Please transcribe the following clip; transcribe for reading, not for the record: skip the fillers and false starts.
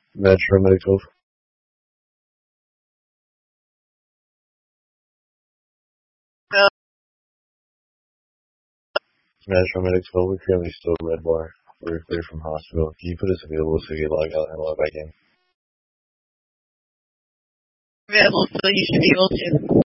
Metro Medical. Metro Medical, we're currently still Red Bar. We're clear from hospital. Can you put us available so we can log out and log back in? Available, so you should be able to.